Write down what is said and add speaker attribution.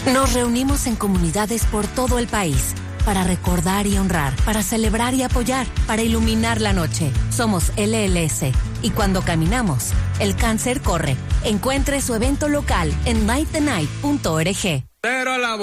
Speaker 1: Nos reunimos en comunidades por todo el país para recordar y honrar, para celebrar y apoyar, para iluminar la noche. Somos LLS y cuando caminamos, el cáncer corre. Encuentre su evento local en nightthenight.org.
Speaker 2: Pero la